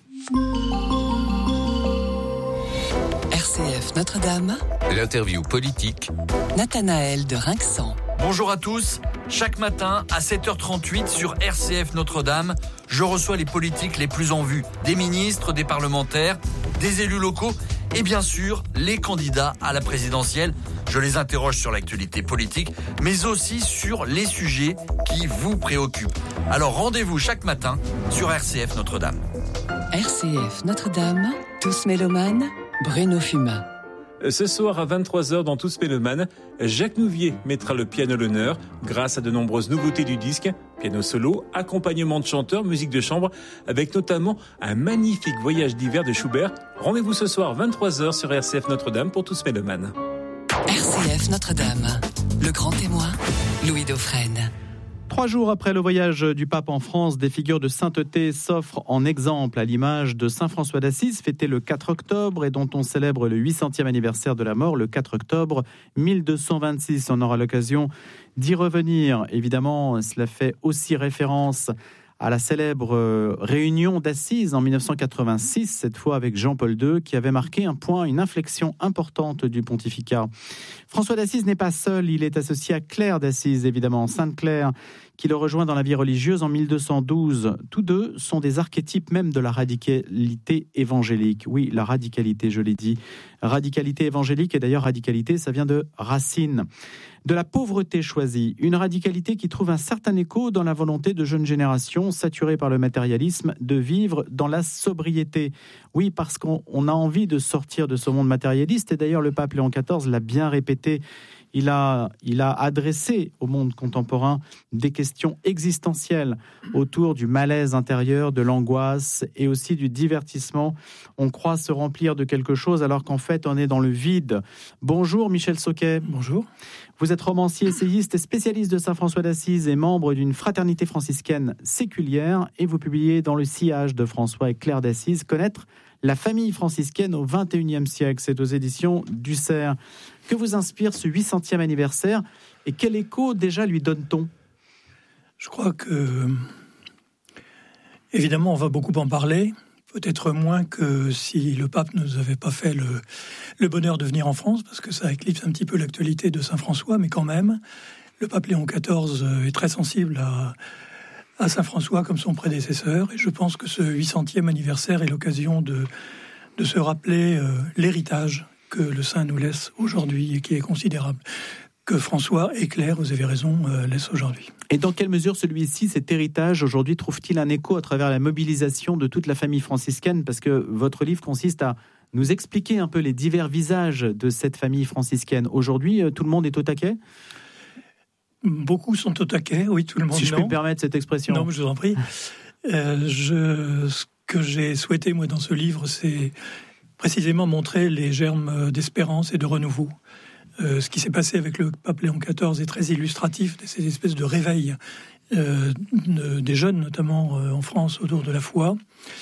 R C F Notre-Dame. L'interview politique. Nathanaël de Rinxan. Bonjour à tous. Chaque matin à sept heures trente-huit sur R C F Notre-Dame, je reçois les politiques les plus en vue. Des ministres, des parlementaires, des élus locaux et bien sûr les candidats à la présidentielle. Je les interroge sur l'actualité politique, mais aussi sur les sujets qui vous préoccupent. Alors rendez-vous chaque matin sur R C F Notre-Dame. R C F Notre-Dame, tous mélomanes, Bruno Fumain. Ce soir à vingt-trois heures dans Tous Mélomanes, Jacques Nouvier mettra le piano à l'honneur grâce à de nombreuses nouveautés du disque. Piano solo, accompagnement de chanteurs, musique de chambre, avec notamment un magnifique voyage d'hiver de Schubert. Rendez-vous ce soir vingt-trois heures sur R C F Notre-Dame pour Tous Mélomanes. R C F Notre-Dame, le grand témoin, Louis Dauphren. Trois jours après le voyage du pape en France, des figures de sainteté s'offrent en exemple, à l'image de saint François d'Assise, fêté le quatre octobre et dont on célèbre le huit centième anniversaire de la mort le quatre octobre mille deux cent vingt-six. On aura l'occasion d'y revenir. Évidemment, cela fait aussi référence à la célèbre réunion d'Assise en mille neuf cent quatre-vingt-six, cette fois avec Jean-Paul deux, qui avait marqué un point, une inflexion importante du pontificat. François d'Assise n'est pas seul, il est associé à Claire d'Assise, évidemment, Sainte Claire, qui le rejoint dans la vie religieuse en mille deux cent douze. Tous deux sont des archétypes même de la radicalité évangélique. Oui, la radicalité, je l'ai dit. Radicalité évangélique, et d'ailleurs radicalité, ça vient de racine. De la pauvreté choisie, une radicalité qui trouve un certain écho dans la volonté de jeunes générations saturées par le matérialisme de vivre dans la sobriété. Oui, parce qu'on on a envie de sortir de ce monde matérialiste, et d'ailleurs le pape Léon quatorze l'a bien répété. Il a, il a adressé au monde contemporain des questions existentielles autour du malaise intérieur, de l'angoisse et aussi du divertissement. On croit se remplir de quelque chose alors qu'en fait on est dans le vide. Bonjour Michel Sauquet. Bonjour. Vous êtes romancier, essayiste et spécialiste de saint François d'Assise et membre d'une fraternité franciscaine séculière, et vous publiez dans le sillage de François et Claire d'Assise Connaître la famille franciscaine au vingt et unième siècle. C'est aux éditions du Cerf. Que vous inspire ce huit centième anniversaire et quel écho déjà lui donne-t-on ? Je crois que, évidemment, on va beaucoup en parler, peut-être moins que si le pape ne nous avait pas fait le, le bonheur de venir en France, parce que ça éclipse un petit peu l'actualité de saint François, mais quand même, le pape Léon quatorze est très sensible à, à saint François comme son prédécesseur, et je pense que ce huit centième anniversaire est l'occasion de, de se rappeler euh, l'héritage que le saint nous laisse aujourd'hui et qui est considérable, que François et Claire, vous avez raison, euh, laissent aujourd'hui. Et dans quelle mesure celui-ci, cet héritage, aujourd'hui, trouve-t-il un écho à travers la mobilisation de toute la famille franciscaine ? Parce que votre livre consiste à nous expliquer un peu les divers visages de cette famille franciscaine. Aujourd'hui, tout le monde est au taquet ? Beaucoup sont au taquet, oui, tout le monde. Si je non. peux me permettre cette expression. Non, je vous en prie. Euh, je, ce que j'ai souhaité, moi, dans ce livre, c'est précisément montrer les germes d'espérance et de renouveau. Euh, ce qui s'est passé avec le pape Léon quatorze est très illustratif de ces espèces de réveils euh, de, des jeunes, notamment euh, en France, autour de la foi.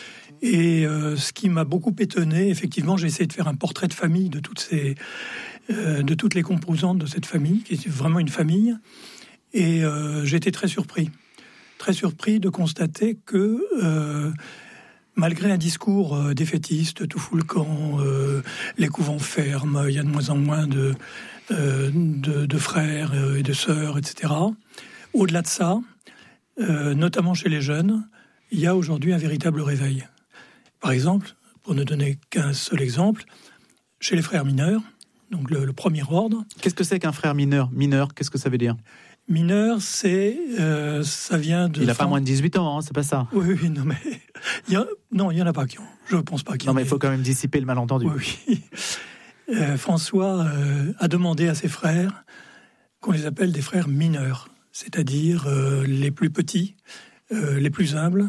Et euh, ce qui m'a beaucoup étonné, effectivement, j'ai essayé de faire un portrait de famille de toutes, ces, euh, de toutes les composantes de cette famille, qui est vraiment une famille. Et euh, j'ai été très surpris. Très surpris de constater que... Euh, Malgré un discours euh, défaitiste, tout fout le camp, euh, les couvents ferment, il y a de moins en moins de, euh, de, de frères et de sœurs, et cetera. Au-delà de ça, euh, notamment chez les jeunes, il y a aujourd'hui un véritable réveil. Par exemple, pour ne donner qu'un seul exemple, chez les frères mineurs, donc le, le premier ordre. Qu'est-ce que c'est qu'un frère mineur ? Mineur, qu'est-ce que ça veut dire ? Mineur, c'est, euh, ça vient de... Il n'a pas moins de dix-huit ans, hein, c'est pas ça. Oui, oui, non, mais... Il y a, non, il n'y en a pas qui ont... Je ne pense pas qu'il y en Non, mais il ait... faut quand même dissiper le malentendu. Oui, oui. Euh, François euh, a demandé à ses frères qu'on les appelle des frères mineurs, c'est-à-dire euh, les plus petits, euh, les plus humbles.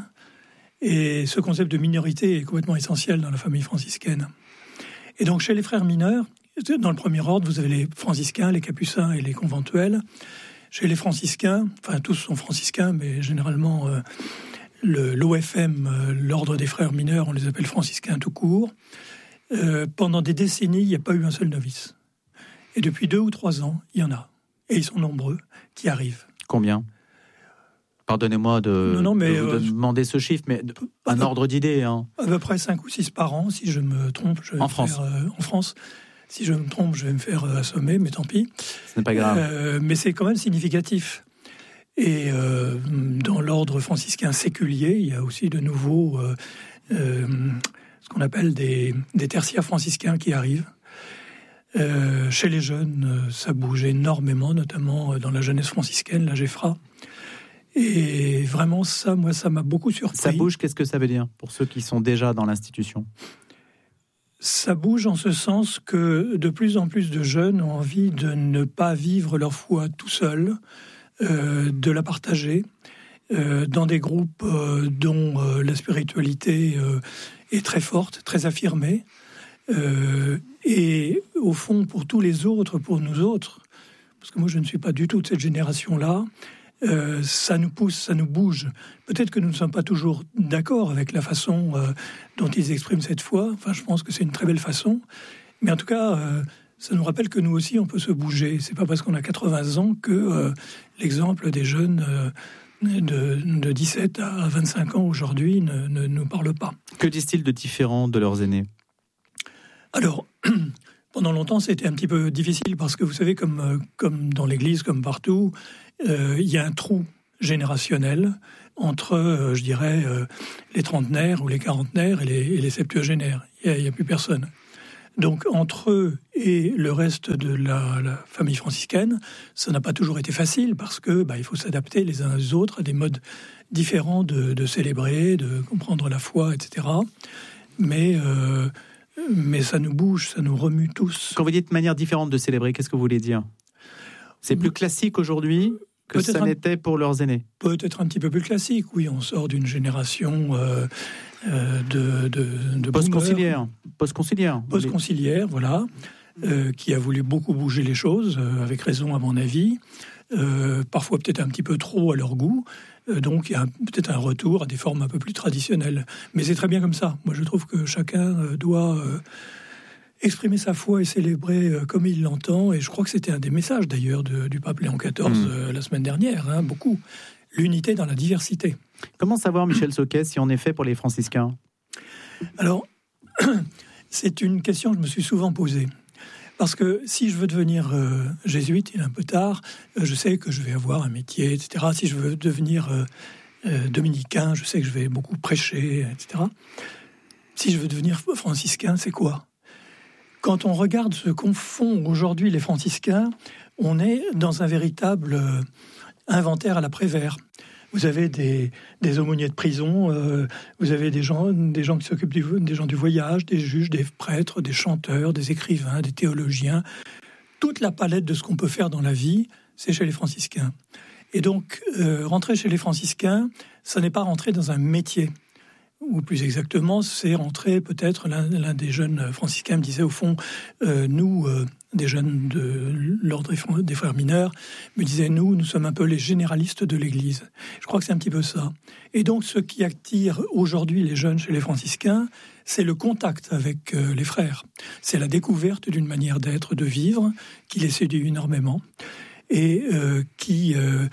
Et ce concept de minorité est complètement essentiel dans la famille franciscaine. Et donc, chez les frères mineurs, dans le premier ordre, vous avez les franciscains, les capucins et les conventuels. Chez les franciscains, enfin tous sont franciscains, mais généralement euh, le, l'O F M, euh, l'ordre des frères mineurs, on les appelle franciscains tout court. Euh, pendant des décennies, il n'y a pas eu un seul novice. Et depuis deux ou trois ans, il y en a. Et ils sont nombreux qui arrivent. Combien ? Pardonnez-moi de, non, non, mais, de vous euh, demander ce chiffre, mais un ordre d'idée. Hein. À peu près cinq ou six par an, si je me trompe. Je vais en me France faire, euh, En France. Si je me trompe, je vais me faire assommer, mais tant pis. Ce n'est pas grave. Euh, mais c'est quand même significatif. Et euh, dans l'ordre franciscain séculier, il y a aussi de nouveau euh, euh, ce qu'on appelle des, des tertiaires franciscains qui arrivent. Euh, chez les jeunes, ça bouge énormément, notamment dans la jeunesse franciscaine, la Geffra. Et vraiment, ça, moi, ça m'a beaucoup surpris. Ça bouge, qu'est-ce que ça veut dire pour ceux qui sont déjà dans l'institution ? Ça bouge en ce sens que de plus en plus de jeunes ont envie de ne pas vivre leur foi tout seuls, euh, de la partager euh, dans des groupes euh, dont euh, la spiritualité euh, est très forte, très affirmée. Euh, et au fond, pour tous les autres, pour nous autres, parce que moi je ne suis pas du tout de cette génération-là, euh, ça nous pousse, ça nous bouge. Peut-être que nous ne sommes pas toujours d'accord avec la façon euh, dont ils expriment cette foi. Enfin, je pense que c'est une très belle façon. Mais en tout cas, euh, ça nous rappelle que nous aussi, on peut se bouger. C'est pas parce qu'on a quatre-vingts ans que euh, l'exemple des jeunes euh, de, de dix-sept à vingt-cinq ans aujourd'hui ne, ne nous parle pas. Que disent-ils de différent de leurs aînés ? Alors, pendant longtemps, c'était un petit peu difficile parce que vous savez, comme, comme dans l'Église, comme partout, euh, il y a un trou générationnel entre, euh, je dirais, euh, les trentenaires ou les quarantenaires et les, et les septuagénaires. Il n'y a, a plus personne. Donc, entre eux et le reste de la, la famille franciscaine, ça n'a pas toujours été facile parce que bah, il faut s'adapter les uns aux autres à des modes différents de, de célébrer, de comprendre la foi, et cetera. Mais... Euh, Mais ça nous bouge, ça nous remue tous. Quand vous dites manière différente de célébrer, qu'est-ce que vous voulez dire ? C'est plus classique aujourd'hui que peut-être ça un... n'était pour leurs aînés ? Peut-être un petit peu plus classique, oui. On sort d'une génération euh, euh, de, de, de post-conciliaire. Post-conciliaire. Post-conciliaire, voilà. Euh, qui a voulu beaucoup bouger les choses, euh, avec raison à mon avis. Euh, parfois peut-être un petit peu trop à leur goût. Donc, il y a peut-être un retour à des formes un peu plus traditionnelles. Mais c'est très bien comme ça. Moi, je trouve que chacun doit exprimer sa foi et célébrer comme il l'entend. Et je crois que c'était un des messages, d'ailleurs, de, du pape Léon quatorze mmh. la semaine dernière. Hein, beaucoup. L'unité dans la diversité. Comment savoir, Michel Soquet, si on est fait pour les franciscains ? Alors, c'est une question que je me suis souvent posée. Parce que si je veux devenir euh, jésuite, il est un peu tard, euh, je sais que je vais avoir un métier, et cetera. Si je veux devenir euh, euh, dominicain, je sais que je vais beaucoup prêcher, et cetera. Si je veux devenir franciscain, c'est quoi ? Quand on regarde ce qu'ont font aujourd'hui les franciscains, on est dans un véritable euh, inventaire à la Prévert. Vous avez des, des aumôniers de prison, euh, vous avez des gens, des gens qui s'occupent du, des gens du voyage, des juges, des prêtres, des chanteurs, des écrivains, des théologiens. Toute la palette de ce qu'on peut faire dans la vie, c'est chez les franciscains. Et donc, euh, rentrer chez les franciscains, ça n'est pas rentrer dans un métier. Ou plus exactement, c'est rentrer peut-être, l'un, l'un des jeunes franciscains me disait au fond, euh, nous, euh, des jeunes de l'ordre des frères mineurs, me disaient, nous, nous sommes un peu les généralistes de l'Église. Je crois que c'est un petit peu ça. Et donc, ce qui attire aujourd'hui les jeunes chez les franciscains, c'est le contact avec euh, les frères. C'est la découverte d'une manière d'être, de vivre, qui les séduit énormément, et euh, qui... Euh,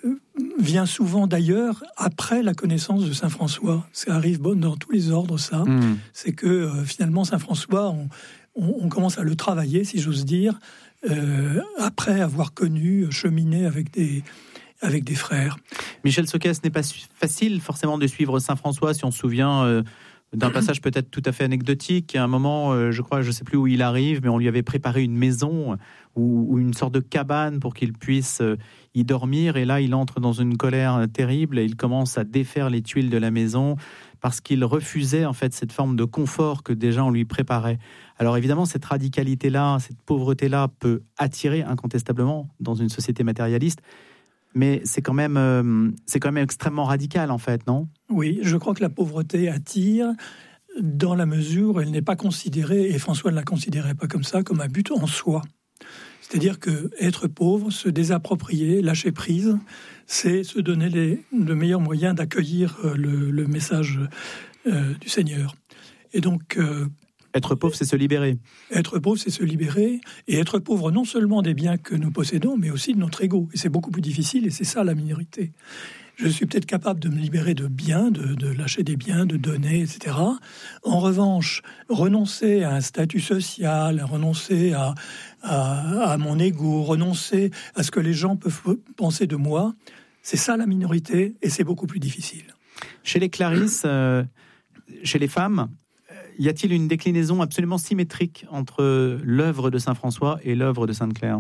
vient souvent d'ailleurs après la connaissance de Saint François. Ça arrive dans tous les ordres, ça. Mmh. C'est que euh, finalement, Saint François, on, on, on commence à le travailler, si j'ose dire, euh, après avoir connu, cheminé avec des, avec des frères. Michel Soquet, ce n'est pas facile forcément de suivre Saint François, si on se souvient... Euh... d'un passage peut-être tout à fait anecdotique. À un moment, euh, je crois, je ne sais plus où il arrive, mais on lui avait préparé une maison ou, ou une sorte de cabane pour qu'il puisse euh, y dormir. Et là, il entre dans une colère terrible et il commence à défaire les tuiles de la maison parce qu'il refusait en fait cette forme de confort que déjà on lui préparait. Alors évidemment, cette radicalité-là, cette pauvreté-là peut attirer incontestablement dans une société matérialiste. Mais c'est quand même, euh, c'est quand même extrêmement radical, en fait, non ? Oui, je crois que la pauvreté attire dans la mesure où elle n'est pas considérée, et François ne la considérait pas comme ça, comme un but en soi. C'est-à-dire que être pauvre, se désapproprier, lâcher prise, c'est se donner les, le meilleur moyen d'accueillir le, le message euh, du Seigneur. Et donc... Euh, Être pauvre, c'est se libérer. Être pauvre, c'est se libérer. Et être pauvre non seulement des biens que nous possédons, mais aussi de notre ego. Et c'est beaucoup plus difficile, et c'est ça la minorité. Je suis peut-être capable de me libérer de biens, de, de lâcher des biens, de donner, et cetera. En revanche, renoncer à un statut social, renoncer à, à, à mon ego, renoncer à ce que les gens peuvent penser de moi, c'est ça la minorité, et c'est beaucoup plus difficile. Chez les Clarisses, euh, chez les femmes... y a-t-il une déclinaison absolument symétrique entre l'œuvre de Saint François et l'œuvre de Sainte Claire ?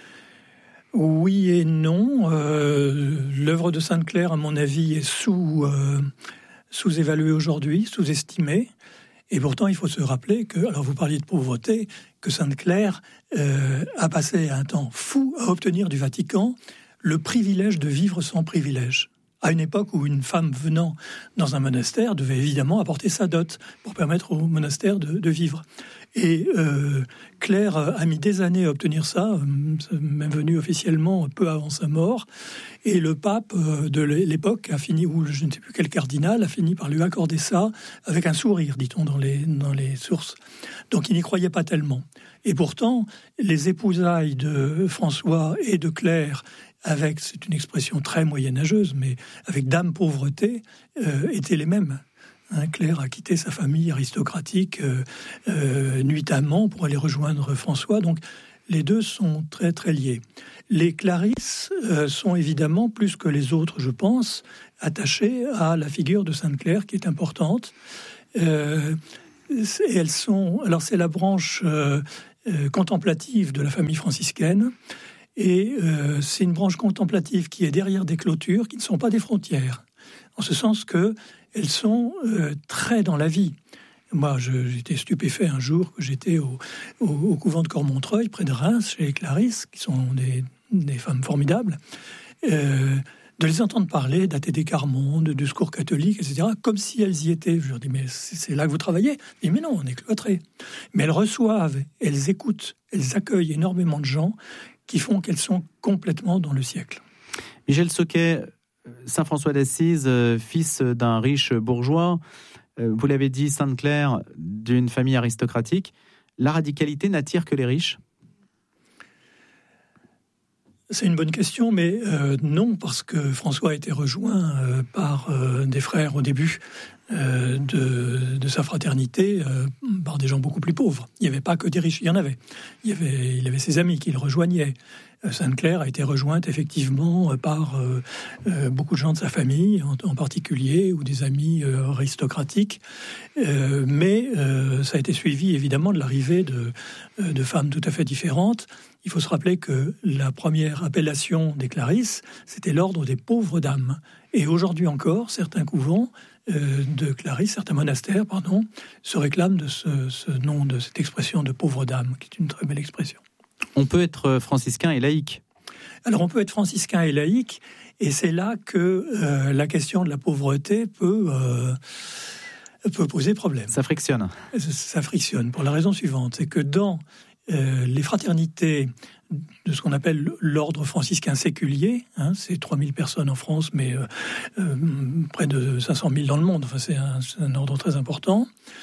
Oui et non. Euh, l'œuvre de Sainte Claire, à mon avis, est sous, euh, sous-évaluée aujourd'hui, sous-estimée. Et pourtant, il faut se rappeler que, alors vous parliez de pauvreté, que Sainte Claire euh, a passé un temps fou à obtenir du Vatican le privilège de vivre sans privilège. à une époque où une femme venant dans un monastère devait évidemment apporter sa dot pour permettre au monastère de, de vivre. Et euh, Claire a mis des années à obtenir ça, même venu officiellement peu avant sa mort. Et le pape de l'époque a fini, ou je ne sais plus quel cardinal, a fini par lui accorder ça avec un sourire, dit-on dans les, dans les sources. Donc il n'y croyait pas tellement. Et pourtant, les épousailles de François et de Claire, avec, c'est une expression très moyenâgeuse, mais avec dame pauvreté, euh, étaient les mêmes. Hein, Claire a quitté sa famille aristocratique euh, euh, nuitamment pour aller rejoindre François. Donc les deux sont très très liés. Les Clarisses euh, sont évidemment, plus que les autres, je pense, attachées à la figure de Sainte Claire qui est importante. Euh, et elles sont, alors c'est la branche euh, euh, contemplative de la famille franciscaine. Et euh, c'est une branche contemplative qui est derrière des clôtures qui ne sont pas des frontières, en ce sens qu'elles sont euh, très dans la vie. Moi, je, j'étais stupéfait un jour que j'étais au, au, au couvent de Cormontreuil, près de Reims, chez les Clarisses, qui sont des, des femmes formidables, euh, de les entendre parler d'Athée des Carmons, de, de secours catholique, et cetera, comme si elles y étaient. Je leur dis, mais c'est, c'est là que vous travaillez ? Je dis, mais non, on est cloîtrés. Mais elles reçoivent, elles écoutent, elles accueillent énormément de gens qui font qu'elles sont complètement dans le siècle. Michel Soquet, Saint François d'Assise, fils d'un riche bourgeois, vous l'avez dit, Sainte Claire, d'une famille aristocratique. La radicalité n'attire que les riches ? C'est une bonne question, mais euh, non, parce que François a été rejoint euh, par euh, des frères au début euh, de, de sa fraternité, euh, par des gens beaucoup plus pauvres. Il n'y avait pas que des riches, il y en avait. Il y avait, il avait ses amis qui le rejoignaient. Euh, Sainte-Claire a été rejointe effectivement par euh, euh, beaucoup de gens de sa famille, en, en particulier, ou des amis euh, aristocratiques. Euh, mais euh, ça a été suivi évidemment de l'arrivée de, euh, de femmes tout à fait différentes. Il faut se rappeler que la première appellation des Clarisses, c'était l'ordre des pauvres dames. Et aujourd'hui encore, certains couvents euh, de Clarisses, certains monastères, pardon, se réclament de ce, ce nom, de cette expression de pauvres dames, qui est une très belle expression. On peut être franciscain et laïque. Alors on peut être franciscain et laïque, et c'est là que euh, la question de la pauvreté peut... Euh, peut poser problème. Ça frictionne. Ça frictionne, pour la raison suivante, c'est que dans Euh, les fraternités de ce qu'on appelle l'ordre franciscain séculier, hein, c'est trois mille personnes en France, mais euh, euh, près de cinq cent mille dans le monde, enfin, c'est, un, c'est un ordre très important.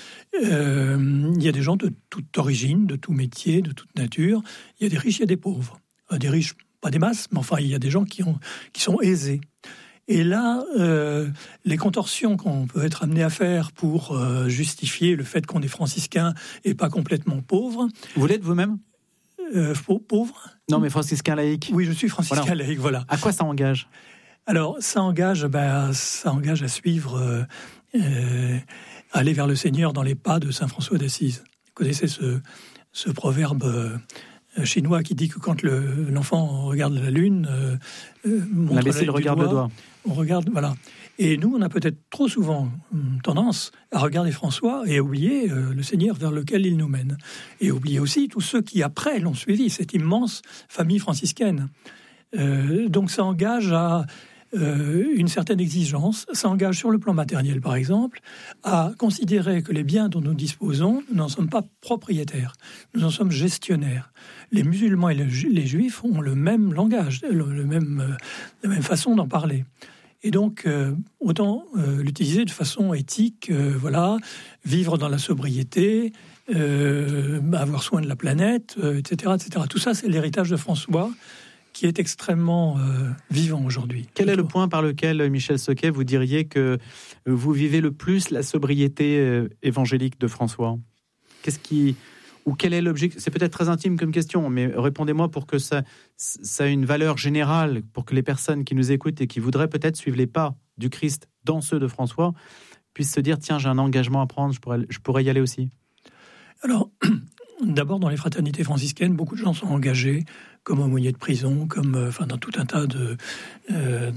Euh, il y a des gens de toute origine, de tout métier, de toute nature. Il y a des riches, il y a des pauvres. Euh, des riches, pas des masses, mais enfin, il y a des gens qui, ont, qui sont aisés. Et là, euh, les contorsions qu'on peut être amené à faire pour euh, justifier le fait qu'on est franciscain et pas complètement pauvre. Vous l'êtes vous-même ? euh, Pauvre ? Non, mais franciscain laïque. Oui, je suis franciscain voilà. laïque, voilà. À quoi ça engage ? Alors, ça engage, ben, ça engage à suivre, euh, euh, aller vers le Seigneur dans les pas de Saint François d'Assise. Vous connaissez ce, ce proverbe euh, chinois qui dit que quand le, l'enfant regarde la lune, euh, montre l'imbécile regarde doigt, le doigt. On regarde, voilà. Et nous, on a peut-être trop souvent hum, tendance à regarder François et à oublier euh, le Seigneur vers lequel il nous mène. Et oublier aussi tous ceux qui, après, l'ont suivi, cette immense famille franciscaine. Euh, donc ça engage à euh, une certaine exigence. Ça engage sur le plan matériel, par exemple, à considérer que les biens dont nous disposons, nous n'en sommes pas propriétaires. Nous en sommes gestionnaires. Les musulmans et les juifs ont le même langage, le, le même, euh, la même façon d'en parler. Et donc, euh, autant euh, l'utiliser de façon éthique, euh, voilà, vivre dans la sobriété, euh, avoir soin de la planète, euh, et cetera, et cetera. Tout ça, c'est l'héritage de François, qui est extrêmement euh, vivant aujourd'hui. Quel est le point par lequel, Michel Soquet, vous diriez que vous vivez le plus la sobriété euh, évangélique de François ? Qu'est-ce qui... Ou quel est l'objectif ? C'est peut-être très intime comme question, mais répondez-moi pour que ça, ça ait une valeur générale, pour que les personnes qui nous écoutent et qui voudraient peut-être suivre les pas du Christ dans ceux de François puissent se dire, tiens, j'ai un engagement à prendre, je pourrais, je pourrais y aller aussi. Alors, d'abord, dans les fraternités franciscaines, beaucoup de gens sont engagés comme aumôniers de prison, comme, euh, enfin, dans tout un tas de... Euh,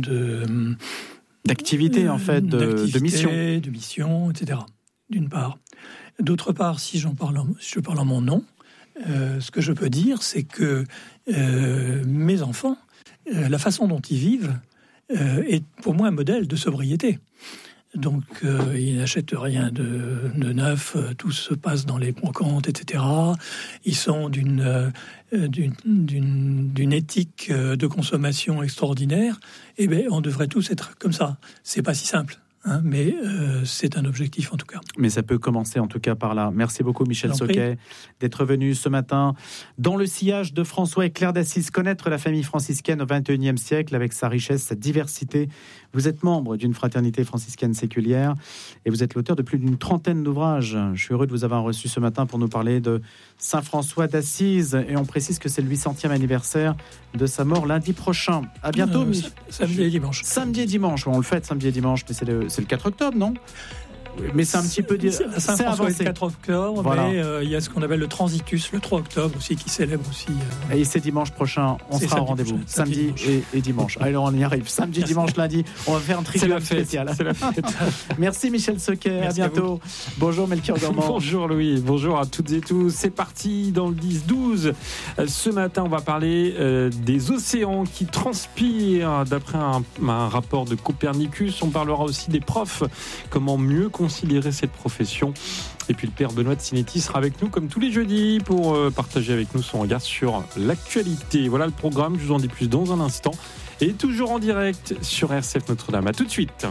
de d'activités, en fait, de, d'activités, de missions. de missions, et cetera, d'une part. D'autre part, si j'en parle en, si je parle en mon nom, euh, ce que je peux dire, c'est que euh, mes enfants, euh, la façon dont ils vivent euh, est pour moi un modèle de sobriété. Donc, euh, ils n'achètent rien de, de neuf, tout se passe dans les brocantes, et cetera. Ils sont d'une, euh, d'une, d'une, d'une éthique de consommation extraordinaire. Eh bien, on devrait tous être comme ça. C'est pas si simple. Hein, mais euh, c'est un objectif en tout cas. Mais ça peut commencer en tout cas par là. Merci beaucoup Michel Soquet d'être venu ce matin dans le sillage de François et Claire d'Assise, connaître la famille franciscaine au vingt et unième siècle avec sa richesse, sa diversité. Vous êtes membre d'une fraternité franciscaine séculière et vous êtes l'auteur de plus d'une trentaine d'ouvrages. Je suis heureux de vous avoir reçu ce matin pour nous parler de Saint François d'Assise et on précise que c'est le huit centième anniversaire de sa mort lundi prochain. À bientôt. Euh, samedi et dimanche. Samedi et dimanche, on le fête samedi et dimanche, mais c'est le C'est le quatre octobre, non ? Mais c'est un petit peu... Saint-François est le quatre octobre, voilà. Mais euh, il y a ce qu'on appelle le Transitus, le trois octobre aussi, qui célèbre aussi... Euh... Et c'est dimanche prochain, on sera au rendez-vous. Prochain, samedi, samedi et, et dimanche. Allez, on y arrive. Samedi, Merci. Dimanche, lundi, on va faire un trivium spécial. C'est la fête. Merci Michel Soquet, Merci à bientôt. À Bonjour Melchior Gormand. Bonjour Louis, bonjour à toutes et tous. C'est parti dans le dix douze. Ce matin, on va parler euh, des océans qui transpirent d'après un, un rapport de Copernicus. On parlera aussi des profs, comment mieux considérer cette profession. Et puis le père Benoît de Sinetti sera avec nous comme tous les jeudis pour euh, partager avec nous son regard sur l'actualité. Voilà le programme, je vous en dis plus dans un instant. Et toujours en direct sur R C F Notre-Dame. À tout de suite.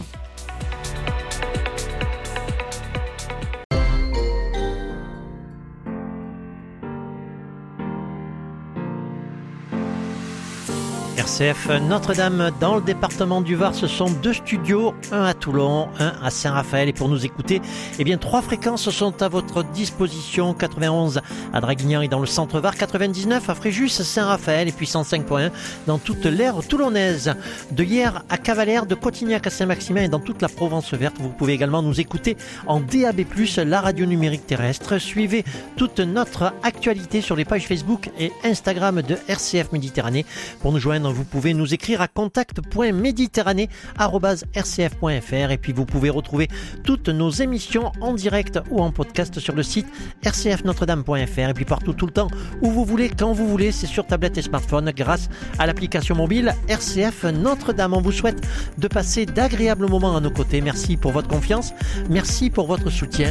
R C F Notre-Dame dans le département du Var, ce sont deux studios, un à Toulon, un à Saint-Raphaël. Et pour nous écouter, eh bien trois fréquences sont à votre disposition. quatre-vingt-onze à Draguignan et dans le centre Var, quatre-vingt-dix-neuf à Fréjus, Saint-Raphaël et puis cent cinq point un dans toute l'aire toulonnaise. De Hyères à Cavalère, de Cotignac à Saint-Maximin et dans toute la Provence verte. Vous pouvez également nous écouter en D A B plus, la radio numérique terrestre. Suivez toute notre actualité sur les pages Facebook et Instagram de R C F Méditerranée. Pour nous joindre, vous pouvez nous écrire à contact point méditerranée arobase r c f point f r et puis vous pouvez retrouver toutes nos émissions en direct ou en podcast sur le site r c f notre dame point f r et puis partout, tout le temps, où vous voulez, quand vous voulez, c'est sur tablette et smartphone grâce à l'application mobile R C F Notre-Dame. On vous souhaite de passer d'agréables moments à nos côtés. Merci pour votre confiance, merci pour votre soutien